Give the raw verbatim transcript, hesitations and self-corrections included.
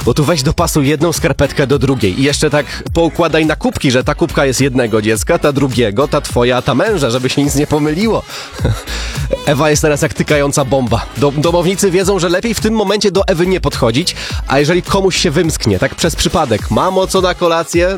Bo tu weź dopasuj jedną skarpetkę do drugiej i jeszcze tak poukładaj na kubki, że ta kubka jest jednego dziecka, ta drugiego, ta twoja, a ta męża, żeby się nic nie pomyliło. Ewa jest teraz jak tykająca bomba. Dom- domownicy wiedzą, że lepiej w tym momencie do Ewy nie podchodzić, a jeżeli komuś się wymsknie, tak przez przypadek, mamo, co na kolację,